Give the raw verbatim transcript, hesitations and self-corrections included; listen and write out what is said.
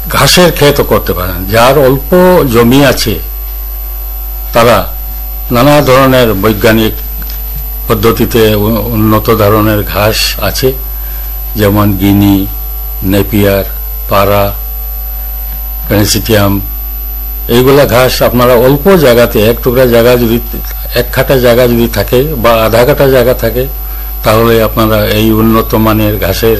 ঘাসের ক্ষেতও করতে পারেন। যার অল্প জমি আছে তারা নানা ধরনের বৈজ্ঞানিক পদ্ধতিতে উন্নত ধরনের ঘাস আছে, যেমন গিনি, নেপিয়ার, পারা, পেনিসিটিয়াম। এইগুলা ঘাস আপনারা অল্প জায়গাতে, এক টুকরা জায়গা যদি, এক কাঠা জায়গা যদি থাকে বা আধা কাঠা জায়গা থাকে, তাহলে আপনারা এই উন্নত মানের ঘাসের